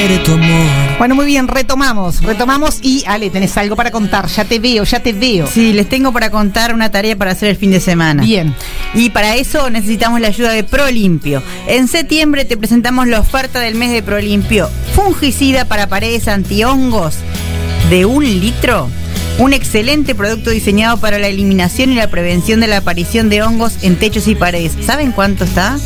quiere tu amor. Bueno, muy bien, retomamos y Ale, tenés algo para contar, ya te veo. Sí, les tengo para contar una tarea para hacer el fin de semana. Bien. Y para eso necesitamos la ayuda de ProLimpio. En septiembre te presentamos la oferta del mes de ProLimpio. Fungicida para paredes antihongos de 1 litro. Un excelente producto diseñado para la eliminación y la prevención de la aparición de hongos en techos y paredes. ¿Saben cuánto está?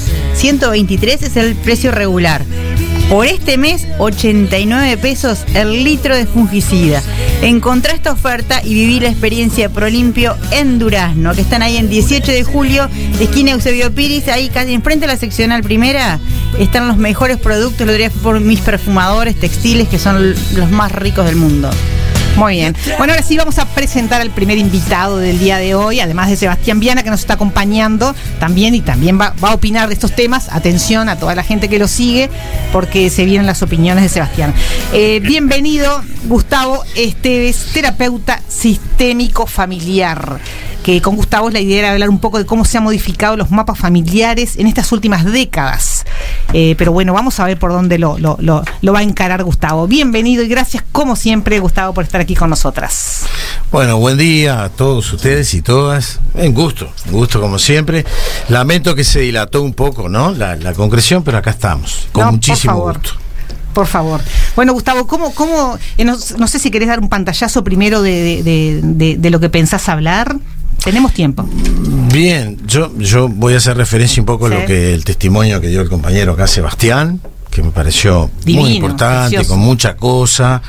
123 es el precio regular. Por este mes, 89 pesos el litro de fungicida. Encontrá esta oferta y viví la experiencia de ProLimpio en Durazno, que están ahí en 18 de julio, esquina Eusebio Piris, ahí casi enfrente de la seccional primera. Están los mejores productos, lo diría por mis perfumadores textiles, que son los más ricos del mundo. Muy bien. Bueno, ahora sí vamos a presentar al primer invitado del día de hoy, además de Sebastián Viana, que nos está acompañando también va a opinar de estos temas. Atención a toda la gente que lo sigue, porque se vienen las opiniones de Sebastián. Bienvenido, Gustavo Esteves, terapeuta sistémico familiar. Que con Gustavo la idea era hablar un poco de cómo se han modificado los mapas familiares en estas últimas décadas. Pero bueno, vamos a ver por dónde lo va a encarar Gustavo. Bienvenido y gracias como siempre, Gustavo, por estar aquí con nosotras. Bueno, buen día a todos ustedes y todas. Un gusto como siempre. Lamento que se dilató un poco, ¿no? La concreción, pero acá estamos, con muchísimo gusto. Por favor. Bueno, Gustavo, ¿cómo no sé si querés dar un pantallazo primero de lo que pensás hablar? Tenemos tiempo. Bien, yo voy a hacer referencia un poco a lo que el testimonio que dio el compañero acá, Sebastián, que me pareció divino, muy importante, precioso, con mucha cosa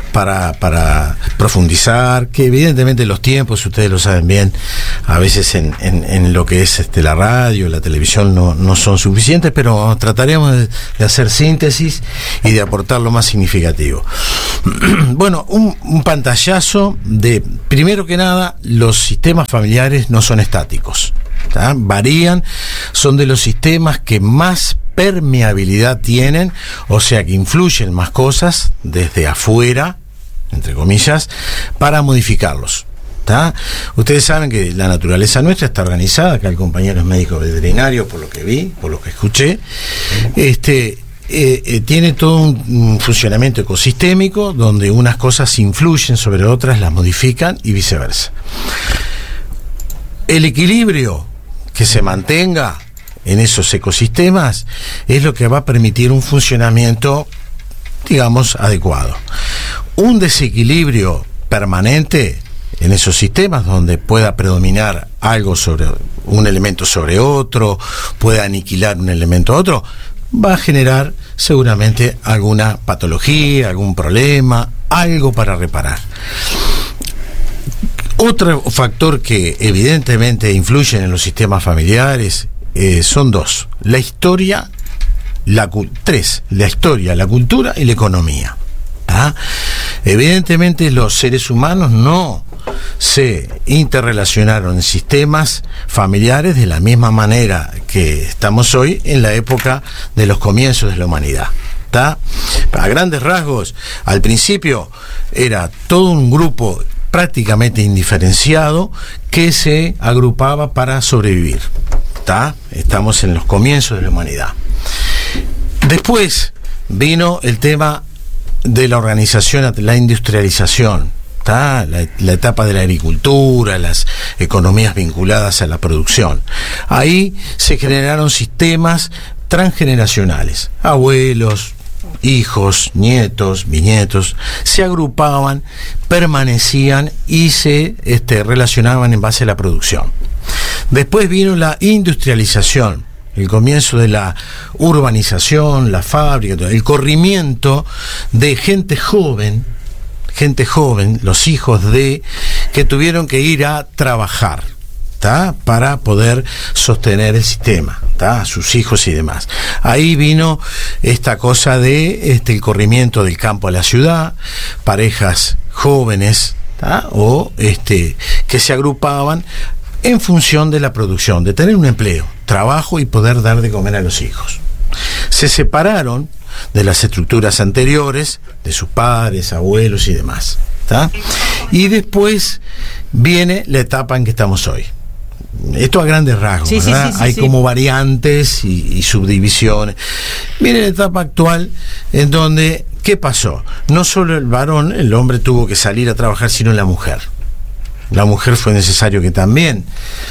para profundizar, que evidentemente los tiempos, ustedes lo saben bien, a veces en lo que es la radio, la televisión no son suficientes, pero trataremos de hacer síntesis y de aportar lo más significativo. Bueno, un pantallazo de, primero que nada, los sistemas familiares no son estáticos, ¿tá? Varían, son de los sistemas que más permeabilidad tienen, o sea que influyen más cosas desde afuera, entre comillas, para modificarlos. ¿Tá? Ustedes saben que la naturaleza nuestra está organizada, acá el compañero es médico veterinario, por lo que vi, por lo que escuché, tiene todo un funcionamiento ecosistémico donde unas cosas influyen sobre otras, las modifican y viceversa. El equilibrio que se mantenga en esos ecosistemas es lo que va a permitir un funcionamiento, digamos, adecuado. Un desequilibrio permanente en esos sistemas donde pueda predominar algo sobre un elemento sobre otro, pueda aniquilar un elemento a otro, va a generar seguramente alguna patología, algún problema, algo para reparar. Otro factor que evidentemente influye en los sistemas familiares son dos: la historia, la historia, la cultura y la economía. ¿Ah? Evidentemente los seres humanos no se interrelacionaron en sistemas familiares de la misma manera que estamos hoy en la época de los comienzos de la humanidad. ¿Tá? A grandes rasgos, al principio era todo un grupo prácticamente indiferenciado que se agrupaba para sobrevivir. ¿Tá? Estamos en los comienzos de la humanidad. Después vino el tema de la organización, la industrialización, ¿tá? La etapa de la agricultura, las economías vinculadas a la producción. Ahí se generaron sistemas transgeneracionales, abuelos, hijos, nietos, bisnietos, se agrupaban, permanecían y se relacionaban en base a la producción. Después vino la industrialización, el comienzo de la urbanización, la fábrica, el corrimiento de gente joven, los hijos que tuvieron que ir a trabajar, ¿tá? Para poder sostener el sistema, ¿tá? Sus hijos y demás. Ahí vino esta cosa de el corrimiento del campo a la ciudad, parejas jóvenes, ¿tá? O que se agrupaban en función de la producción, de tener un empleo, trabajo y poder dar de comer a los hijos. Se separaron de las estructuras anteriores, de sus padres, abuelos y demás, ¿tá? Y después viene la etapa en que estamos hoy. Esto a grandes rasgos, ¿verdad? Hay como variantes y subdivisiones. Viene la etapa actual en donde ¿qué pasó? No solo el varón, el hombre tuvo que salir a trabajar, sino la mujer. La mujer fue necesario que también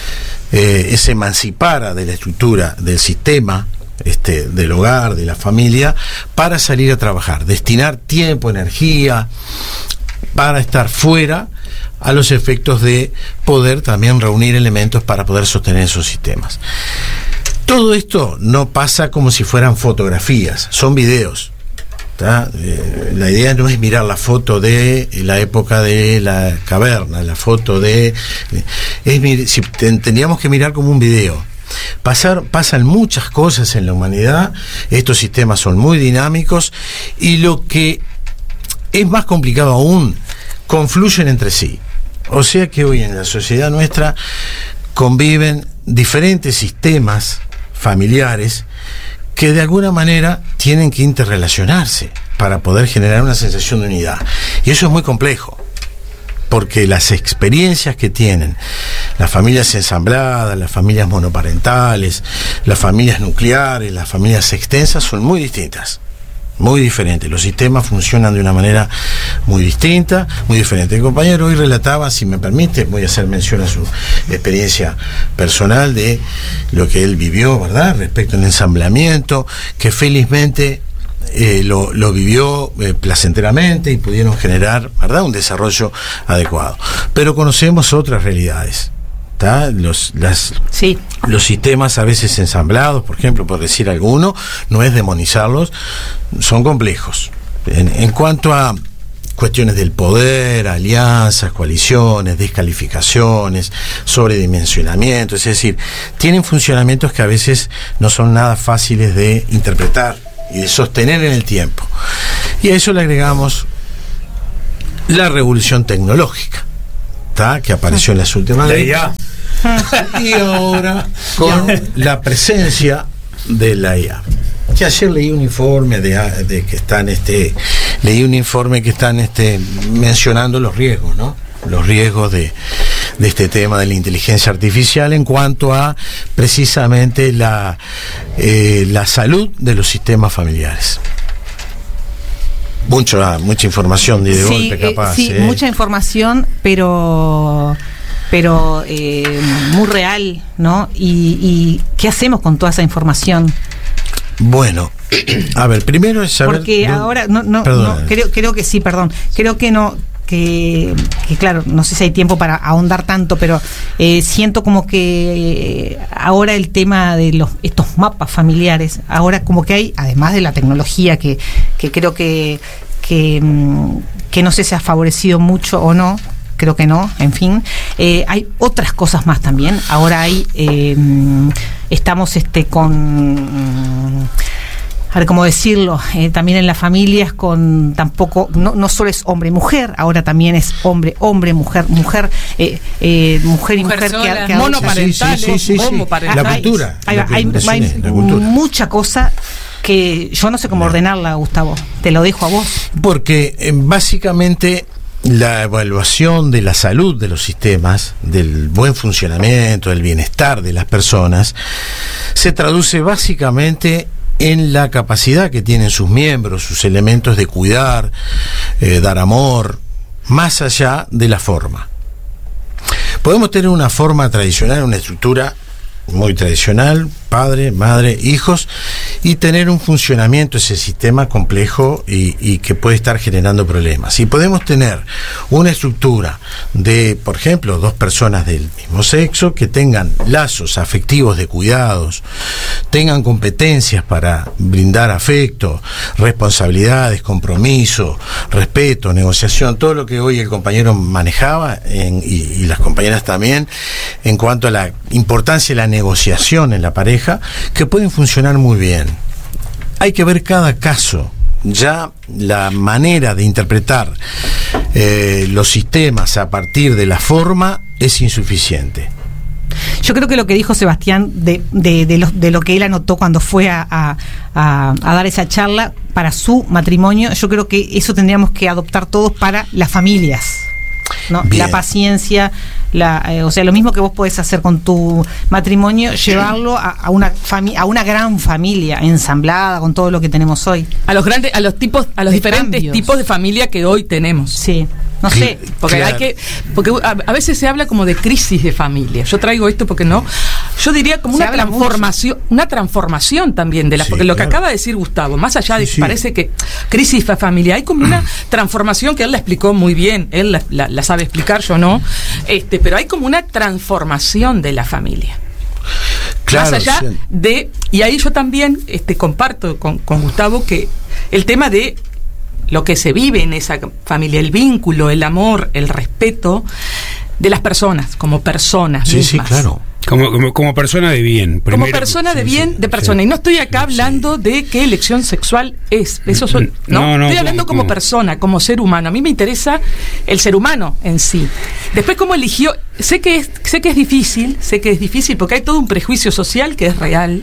se emancipara de la estructura del sistema del hogar, de la familia, para salir a trabajar, destinar tiempo, energía, para estar fuera a los efectos de poder también reunir elementos para poder sostener esos sistemas. Todo esto no pasa como si fueran fotografías, son videos. La idea no es mirar la foto de la época de la caverna, la foto de... si tendríamos que mirar como un video. Pasan muchas cosas en la humanidad, estos sistemas son muy dinámicos y lo que es más complicado aún, confluyen entre sí. O sea que hoy en la sociedad nuestra conviven diferentes sistemas familiares que de alguna manera tienen que interrelacionarse para poder generar una sensación de unidad. Y eso es muy complejo, porque las experiencias que tienen las familias ensambladas, las familias monoparentales, las familias nucleares, las familias extensas son muy distintas, muy diferentes. Los sistemas funcionan de una manera muy distinta, muy diferente. El compañero hoy relataba, si me permite, voy a hacer mención a su experiencia personal de lo que él vivió, ¿verdad?, respecto al ensamblamiento, que felizmente lo vivió placenteramente y pudieron generar, ¿verdad?, un desarrollo adecuado. Pero conocemos otras realidades. Los sistemas a veces ensamblados, por ejemplo, por decir alguno, no es demonizarlos, son complejos. En cuanto a cuestiones del poder, alianzas, coaliciones, descalificaciones, sobredimensionamiento, es decir, tienen funcionamientos que a veces no son nada fáciles de interpretar y de sostener en el tiempo. Y a eso le agregamos la revolución tecnológica, que apareció en las últimas décadas, y ahora con la presencia de la IA. Que ayer leí un informe de que están mencionando los riesgos, ¿no? Los riesgos de este tema de la inteligencia artificial en cuanto a precisamente la salud de los sistemas familiares. Mucha información de golpe, capaz. Mucha información, pero muy real, ¿no? Y ¿qué hacemos con toda esa información? Bueno, a ver, primero es saber... Porque ahora, creo que sí, perdón. Creo que no... Que claro, no sé si hay tiempo para ahondar tanto, pero siento como que ahora el tema de estos mapas familiares, ahora como que hay, además de la tecnología que creo que no sé si ha favorecido mucho o no, creo que no, en fin, hay otras cosas más también. Ahora hay estamos con... a ver cómo decirlo, también en las familias con tampoco, no solo es hombre y mujer, ahora también es hombre, mujer, mujer y mujer que monoparentales, la cultura. Hay mucha cosa que yo no sé cómo ordenarla, Gustavo, te lo dejo a vos. Porque básicamente la evaluación de la salud de los sistemas, del buen funcionamiento, del bienestar de las personas, se traduce básicamente en la capacidad que tienen sus miembros, sus elementos de cuidar, dar amor, más allá de la forma. Podemos tener una forma tradicional, una estructura muy tradicional, padre, madre, hijos, y tener un funcionamiento, ese sistema complejo y que puede estar generando problemas. Y podemos tener una estructura de, por ejemplo, dos personas del mismo sexo que tengan lazos afectivos de cuidados, tengan competencias para brindar afecto, responsabilidades, compromiso, respeto, negociación, todo lo que hoy el compañero manejaba y las compañeras también, en cuanto a la importancia de la negociación en la pareja, que pueden funcionar muy bien. Hay que ver cada caso. Ya la manera de interpretar los sistemas a partir de la forma es insuficiente. Yo creo que lo que dijo Sebastián de lo que él anotó cuando fue a dar esa charla para su matrimonio, yo creo que eso tendríamos que adoptar todos para las familias, ¿no? La paciencia, o sea, lo mismo que vos podés hacer con tu matrimonio, llevarlo a una gran familia ensamblada con todo lo que tenemos hoy. A los diferentes cambios. Tipos de familia que hoy tenemos. Sí. No sé, porque porque a veces se habla como de crisis de familia. Yo traigo esto porque yo diría como una transformación también de porque lo que acaba de decir Gustavo, más allá de que parece que crisis de familia, hay como una transformación que él la explicó muy bien, él la sabe explicar, yo no, pero hay como una transformación de la familia. Claro, más allá y ahí yo también comparto con Gustavo que el tema de lo que se vive en esa familia, el vínculo, el amor, el respeto de las personas, como personas mismas. Sí, claro. Como persona de bien. Como persona de bien, de persona. Y no estoy acá hablando de qué elección sexual es. Eso no, estoy hablando como persona, como ser humano. A mí me interesa el ser humano en sí. Después, cómo eligió. Sé que es difícil porque hay todo un prejuicio social que es real,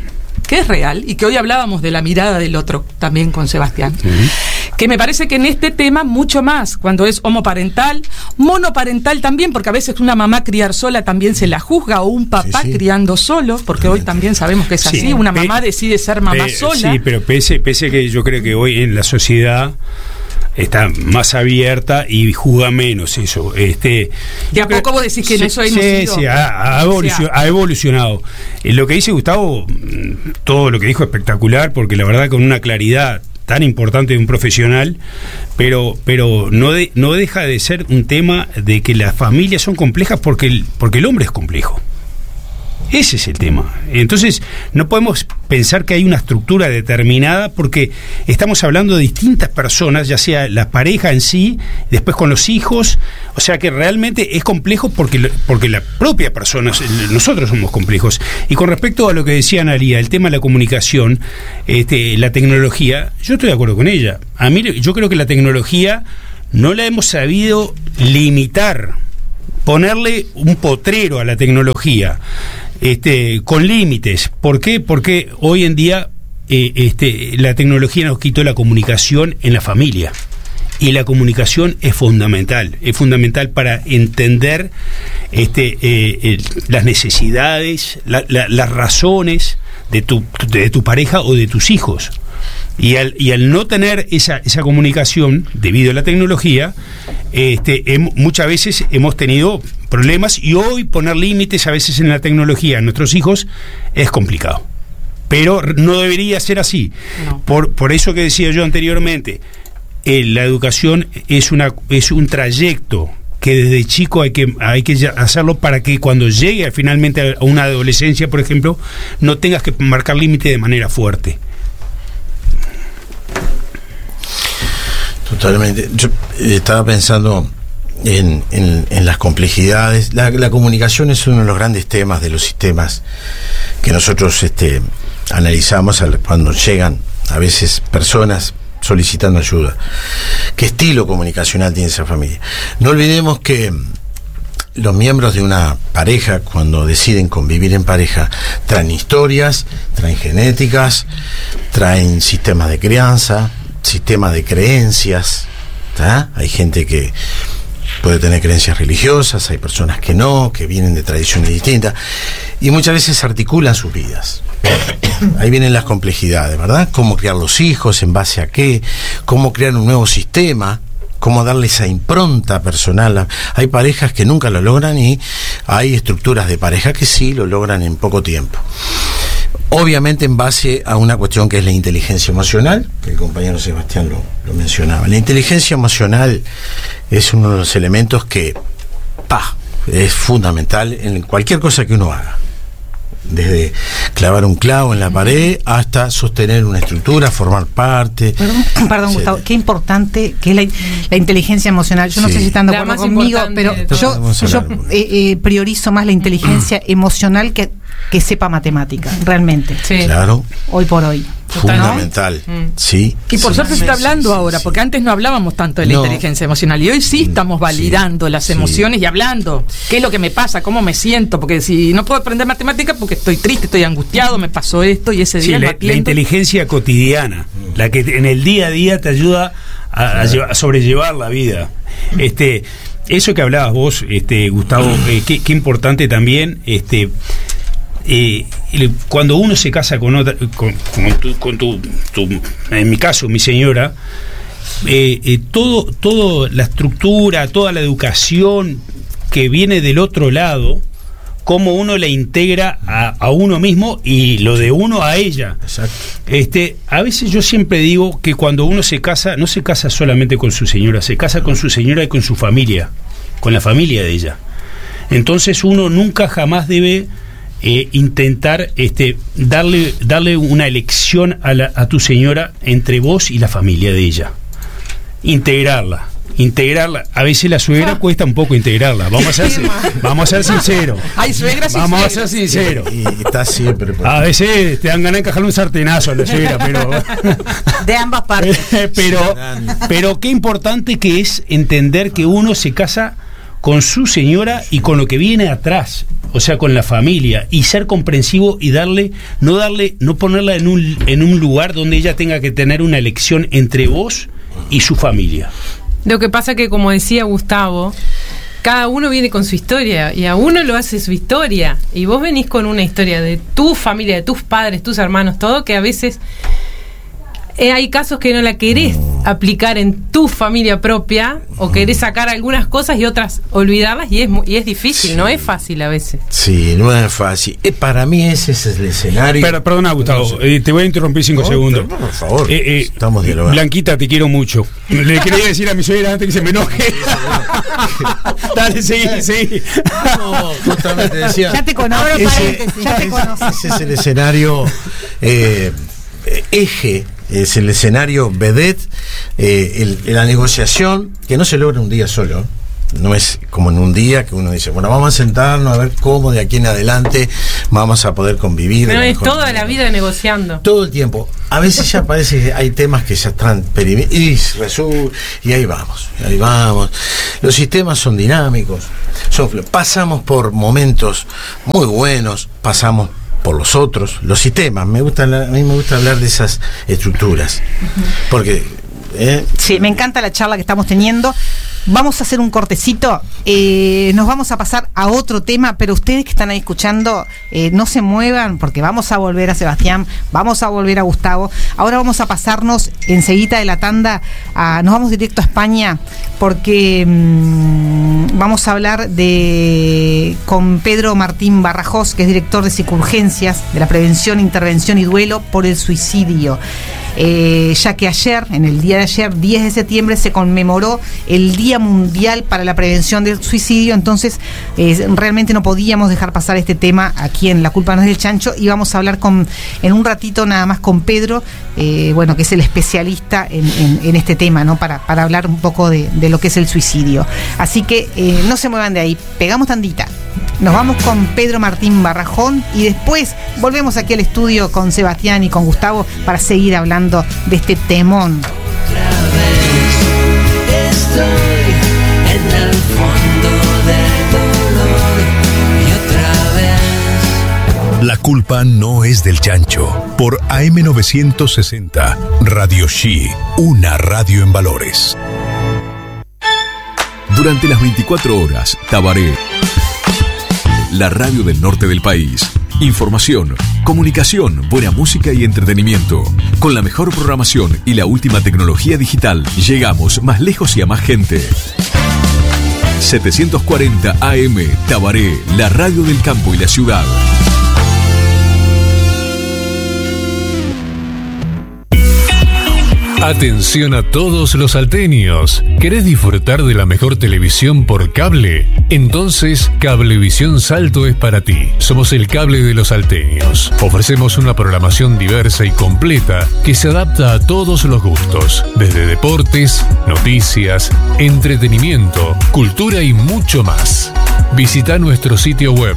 y que hoy hablábamos de la mirada del otro también con Sebastián, que me parece que en este tema mucho más, cuando es homoparental, monoparental también, porque a veces una mamá criar sola también se la juzga, o un papá criando solo, porque hoy también sabemos que es así, una mamá decide ser mamá sola. Sí, pero pese que yo creo que hoy en la sociedad está más abierta y juzga menos eso. ¿De a poco vos decís que en eso hemos ido? Sí, ha evolucionado. Lo que dice Gustavo, todo lo que dijo espectacular, porque la verdad con una claridad tan importante de un profesional, pero no deja de ser un tema de que las familias son complejas porque el hombre es complejo. Ese es el tema. Entonces, no podemos pensar que hay una estructura determinada porque estamos hablando de distintas personas, ya sea la pareja en sí, después con los hijos, o sea que realmente es complejo porque la propia persona, nosotros somos complejos. Y con respecto a lo que decía Analía, el tema de la comunicación, la tecnología, yo estoy de acuerdo con ella. A mí, yo creo que la tecnología no la hemos sabido limitar, ponerle un potrero a la tecnología. Con límites. ¿Por qué? Porque hoy en día la tecnología nos quitó la comunicación en la familia. Y la comunicación es fundamental para entender las necesidades, las razones de tu pareja o de tus hijos. Y al no tener esa comunicación debido a la tecnología, muchas veces hemos tenido problemas, y hoy poner límites a veces en la tecnología a nuestros hijos es complicado. Pero no debería ser así. No. Por eso que decía yo anteriormente, la educación es un trayecto que desde chico hay que hacerlo para que cuando llegue finalmente a una adolescencia, por ejemplo, no tengas que marcar límite de manera fuerte. Totalmente. Yo estaba pensando en las complejidades. La comunicación es uno de los grandes temas de los sistemas que nosotros analizamos cuando llegan a veces personas solicitando ayuda. ¿Qué estilo comunicacional tiene esa familia? No olvidemos que los miembros de una pareja, cuando deciden convivir en pareja, traen historias, traen genéticas, traen sistemas de crianza, sistemas de creencias, ¿tá? Hay gente que puede tener creencias religiosas, hay personas que no, que vienen de tradiciones distintas, y muchas veces articulan sus vidas. Ahí vienen las complejidades, ¿verdad? Cómo criar los hijos, en base a qué, cómo crear un nuevo sistema, cómo darle esa impronta personal. Hay parejas que nunca lo logran, y hay estructuras de pareja que sí lo logran en poco tiempo. Obviamente en base a una cuestión que es la inteligencia emocional, que el compañero Sebastián lo mencionaba. La inteligencia emocional es uno de los elementos que es fundamental en cualquier cosa que uno haga. Desde clavar un clavo en la pared hasta sostener una estructura, formar parte. Perdón, Gustavo, qué importante que es la inteligencia emocional. Yo no sé si están de acuerdo conmigo, pero yo priorizo más la inteligencia emocional que sepa matemática, realmente. Sí. Claro. Hoy por hoy. Fundamental, ¿no? Sí. Y por suerte se está hablando ahora, porque antes no hablábamos tanto de la inteligencia emocional, y hoy sí estamos validando las emociones y hablando qué es lo que me pasa, cómo me siento, porque si no puedo aprender matemática porque estoy triste, estoy angustiado, me pasó esto y ese día la inteligencia cotidiana, la que en el día a día te ayuda a sobrellevar la vida. eso que hablabas vos, Gustavo, qué importante también, cuando uno se casa con otra, con tu en mi caso, mi señora, todo la estructura, toda la educación que viene del otro lado, cómo uno la integra a uno mismo y lo de uno a ella. Exacto. A veces yo siempre digo que cuando uno se casa, no se casa solamente con su señora, se casa con su señora y con su familia, con la familia de ella. Entonces uno nunca jamás debe intentar darle una elección a tu señora entre vos y la familia de ella. Integrarla. A veces la suegra cuesta un poco integrarla. Vamos a ser sinceros. Hay suegras y Vamos a ser sinceros. Y está siempre. A veces te dan ganas de encajarle un sartenazo a la suegra, pero de ambas partes. pero qué importante que es entender que uno se casa con su señora y con lo que viene atrás, o sea, con la familia, y ser comprensivo y no ponerla en un lugar donde ella tenga que tener una elección entre vos y su familia. Lo que pasa que, como decía Gustavo, cada uno viene con su historia y a uno lo hace su historia, y vos venís con una historia de tu familia, de tus padres, tus hermanos, todo, que a veces hay casos que no la querés aplicar en tu familia propia, o querés sacar algunas cosas y otras olvidarlas, y es difícil, sí. No es fácil a veces. Sí, no es fácil. Para mí ese es el escenario. Perdona, Gustavo, te voy a interrumpir 5 segundos. Por favor, estamos dialogando. Blanquita, te quiero mucho. Le quería decir a mi suegra antes que se me enoje. Dale, seguí. No, justamente decía. Ya te conozco. Ese es el escenario eje. Es el escenario vedette, la negociación, que no se logra un día solo. No es como en un día que uno dice, bueno, vamos a sentarnos a ver cómo de aquí en adelante vamos a poder convivir. Pero es toda la vida negociando. Todo el tiempo. A veces ya parece que hay temas que ya están y ahí vamos. Los sistemas son dinámicos, pasamos por momentos muy buenos, pasamos por los otros, los sistemas. A mí me gusta hablar de esas estructuras, porque sí, me encanta la charla que estamos teniendo. Vamos a hacer un cortecito, nos vamos a pasar a otro tema, pero ustedes que están ahí escuchando, no se muevan, porque vamos a volver a Sebastián, vamos a volver a Gustavo. Ahora vamos a pasarnos enseguida de la tanda, nos vamos directo a España, porque vamos a hablar con Pedro Martín Barrajós, que es director de Psicourgencias, de la Prevención, Intervención y Duelo por el Suicidio. Ya que ayer, en el día de ayer, 10 de septiembre, se conmemoró el Día Mundial para la Prevención del Suicidio. Entonces realmente no podíamos dejar pasar este tema aquí en La Culpa No Es del Chancho, y vamos a hablar en un ratito nada más con Pedro, que es el especialista en este tema, ¿no? Para hablar un poco de lo que es el suicidio. Así que no se muevan de ahí, pegamos tandita. Nos vamos con Pedro Martín Barrajón y después volvemos aquí al estudio con Sebastián y con Gustavo para seguir hablando de este temón. Otra vez estoy en el fondo del dolor y otra vez. La culpa no es del Chancho. Por AM960 Radio Shi, una radio en valores. Durante las 24 horas, Tabaré, la radio del norte del país. Información, comunicación, buena música y entretenimiento. Con la mejor programación y la última tecnología digital, llegamos más lejos y a más gente. 740 AM, Tabaré, la radio del campo y la ciudad. Atención a todos los salteños. ¿Querés disfrutar de la mejor televisión por cable? Entonces, Cablevisión Salto es para ti. Somos el cable de los salteños. Ofrecemos una programación diversa y completa que se adapta a todos los gustos, desde deportes, noticias, entretenimiento, cultura y mucho más. Visita nuestro sitio web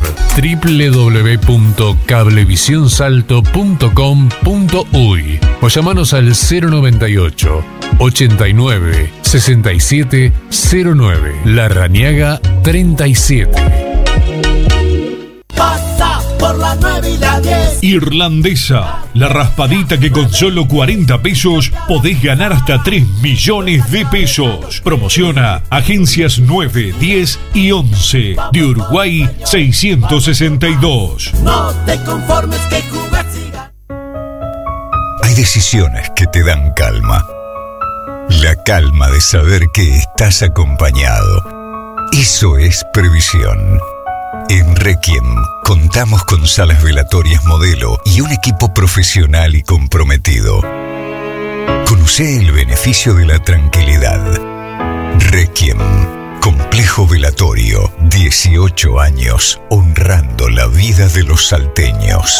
www.cablevisionsalto.com.uy o llamanos al 098 89 67 09, La Rañaga 37. Pasa por la 9 y la Irlandesa, la raspadita que con solo 40 pesos podés ganar hasta 3 millones de pesos. Promociona Agencias 9, 10 y 11 de Uruguay 662. No te conformes que jugar siga. Hay decisiones que te dan calma. La calma de saber que estás acompañado. Eso es previsión. En Requiem contamos con salas velatorias modelo y un equipo profesional y comprometido. Conoce el beneficio de la tranquilidad. Requiem, complejo velatorio, 18 años honrando la vida de los salteños.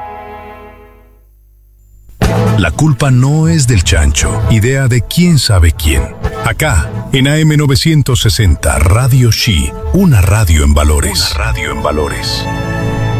La culpa no es del chancho, idea de quién sabe quién. Acá, en AM 960, Radio Shi, una radio en valores. Una radio en valores.